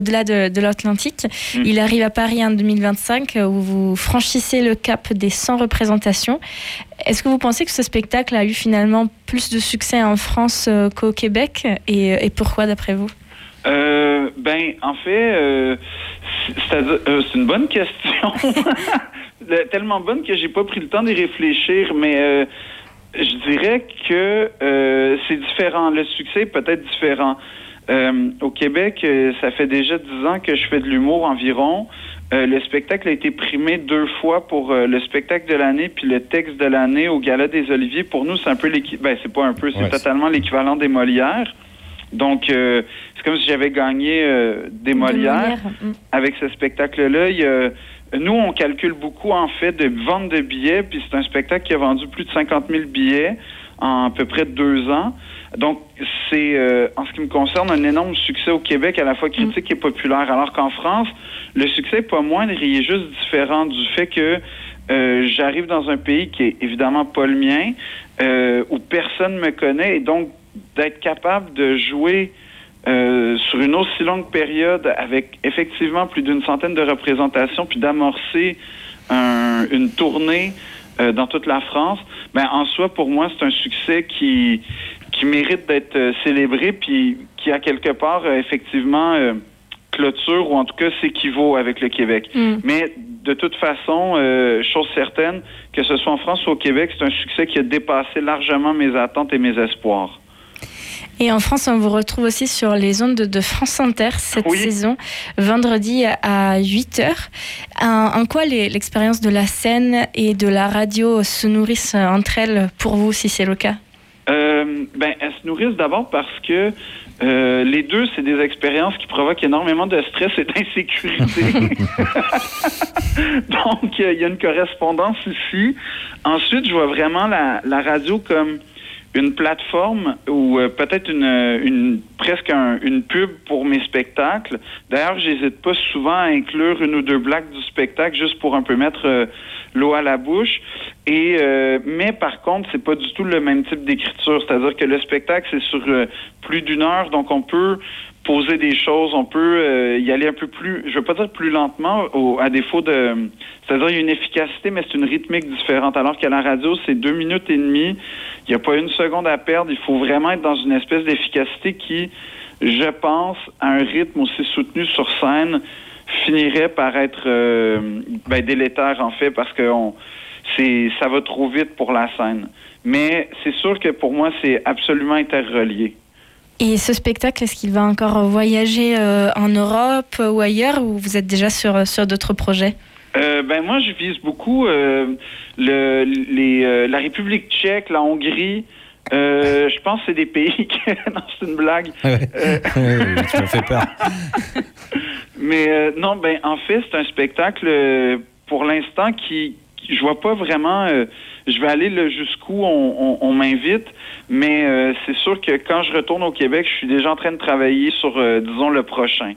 au-delà de l'Atlantique. Il arrive à Paris en 2025 où vous franchissez le cap des 100 représentations. Est-ce que vous pensez que ce spectacle a eu finalement plus de succès en France qu'au Québec et pourquoi d'après vous? En fait, c'est une bonne question. Tellement bonne que j'ai pas pris le temps d'y réfléchir, mais je dirais que c'est différent. Le succès est peut-être différent. Au Québec, ça fait déjà 10 ans que je fais de l'humour environ. Le spectacle a été primé 2 fois pour le spectacle de l'année puis le texte de l'année au Gala des Oliviers. Pour nous, c'est un peu c'est pas un peu, c'est totalement l'équivalent des Molières. Donc, c'est comme si j'avais gagné des Molières avec ce spectacle-là. Nous, on calcule beaucoup, en fait, de vente de billets, puis c'est un spectacle qui a vendu plus de 50 000 billets en à peu près 2 ans. Donc, c'est, en ce qui me concerne, un énorme succès au Québec, à la fois critique et populaire, alors qu'en France, le succès n'est pas moindre, il est juste différent du fait que j'arrive dans un pays qui est évidemment pas le mien, où personne me connaît, et donc d'être capable de jouer sur une aussi longue période avec effectivement plus d'une centaine de représentations, puis d'amorcer une tournée dans toute la France, en soi, pour moi, c'est un succès qui mérite d'être célébré, puis qui, à quelque part, effectivement, clôture, ou en tout cas, s'équivaut avec le Québec. Mais, de toute façon, chose certaine, que ce soit en France ou au Québec, c'est un succès qui a dépassé largement mes attentes et mes espoirs. Et en France, on vous retrouve aussi sur les ondes de France Inter cette saison, vendredi à 8h. En quoi l'expérience de la scène et de la radio se nourrissent entre elles pour vous, si c'est le cas? Elles se nourrissent d'abord parce que les deux, c'est des expériences qui provoquent énormément de stress et d'insécurité. Donc, il y a une correspondance ici. Ensuite, je vois vraiment la radio comme une plateforme ou peut-être presque une pub pour mes spectacles. D'ailleurs, j'hésite pas souvent à inclure 1 ou 2 blagues du spectacle juste pour un peu mettre l'eau à la bouche. Mais par contre, c'est pas du tout le même type d'écriture. C'est-à-dire que le spectacle, c'est sur plus d'1 heure, donc on peut poser des choses, on peut y aller un peu plus, je veux pas dire plus lentement, à défaut de... C'est-à-dire, il y a une efficacité, mais c'est une rythmique différente. Alors qu'à la radio, c'est 2 minutes et demie. Il n'y a pas 1 seconde à perdre. Il faut vraiment être dans une espèce d'efficacité qui, je pense, à un rythme aussi soutenu sur scène, finirait par être délétère, en fait, parce que ça va trop vite pour la scène. Mais c'est sûr que pour moi, c'est absolument interrelié. Et ce spectacle, est-ce qu'il va encore voyager en Europe ou ailleurs, ou vous êtes déjà sur d'autres projets? Moi, je vise beaucoup la République tchèque, la Hongrie. Je pense que c'est des pays qui... Non, c'est une blague. Tu me fais peur. Mais non, en fait, c'est un spectacle, pour l'instant, qui je vois pas vraiment... je vais aller jusqu'où on m'invite, mais c'est sûr que quand je retourne au Québec, je suis déjà en train de travailler sur, disons, le prochain.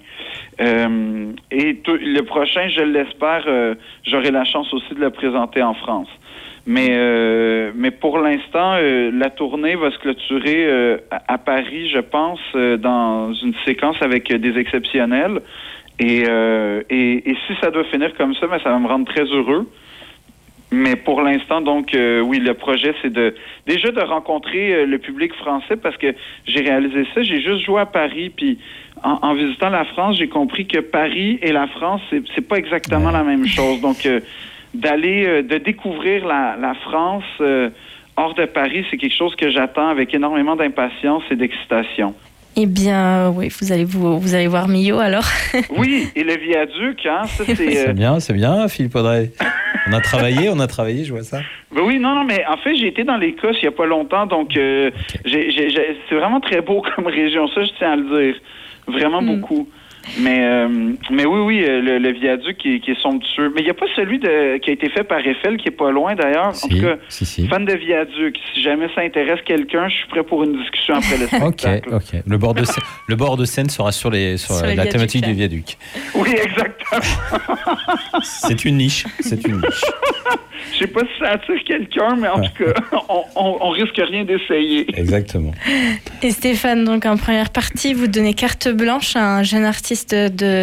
Le prochain, je l'espère, j'aurai la chance aussi de le présenter en France. Mais pour l'instant, la tournée va se clôturer à Paris, je pense, dans une séquence avec des exceptionnels. Et si ça doit finir comme ça, ça va me rendre très heureux. Mais pour l'instant, donc, oui, le projet, c'est déjà de rencontrer le public français, parce que j'ai réalisé ça, j'ai juste joué à Paris, puis en visitant la France, j'ai compris que Paris et la France, c'est pas exactement la même chose. Donc, de découvrir la France hors de Paris, c'est quelque chose que j'attends avec énormément d'impatience et d'excitation. Eh bien, oui, vous allez voir Millau, alors. Oui, et le viaduc, hein, ça c'est... C'est bien, Philippe Audrey. On a travaillé, je vois ça. Oui, non, mais en fait, j'ai été dans l'Écosse il n'y a pas longtemps, donc c'est vraiment très beau comme région, ça, je tiens à le dire. Vraiment beaucoup. Mais oui, le viaduc qui est somptueux. Mais il n'y a pas celui qui a été fait par Eiffel, qui est pas loin d'ailleurs. En tout cas, fan de viaduc. Si jamais ça intéresse quelqu'un, je suis prêt pour une discussion après le spectacle. Ok. Le bord de Seine sera sur la thématique du viaduc. Oui, exactement. C'est une niche. Je sais pas si ça attire quelqu'un, mais en tout cas, on risque rien d'essayer. Exactement. Et Stéphane, donc en première partie, vous donnez carte blanche à un jeune artiste de